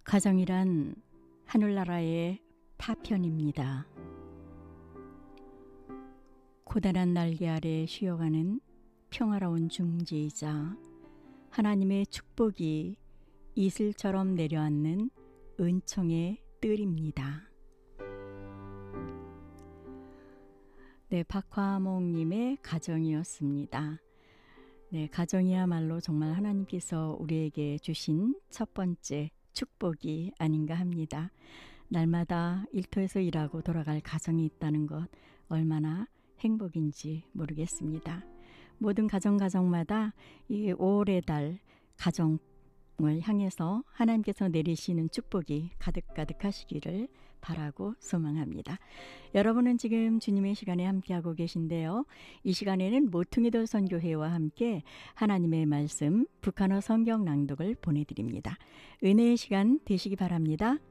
가정이란 하늘나라의 파편입니다. 고단한 날개 아래 쉬어가는 평화로운 중지이자 하나님의 축복이 이슬처럼 내려앉는 은총의 뜰입니다. 네, 박화몽님의 가정이었습니다. 네, 가정이야말로 정말 하나님께서 우리에게 주신 첫 번째 축복이 아닌가 합니다. 날마다 일터에서 일하고 돌아갈 가정이 있다는 것 얼마나 행복인지 모르겠습니다. 모든 가정마다 이 5월의 달 가정을 향해서 하나님께서 내리시는 축복이 가득가득 하시기를 바라고 소망합니다. 여러분은 지금 주님의 시간에 함께하고 계신데요. 이 시간에는 모퉁이돌 선교회와 함께 하나님의 말씀 북한어 성경 낭독을 보내드립니다. 은혜의 시간 되시기 바랍니다.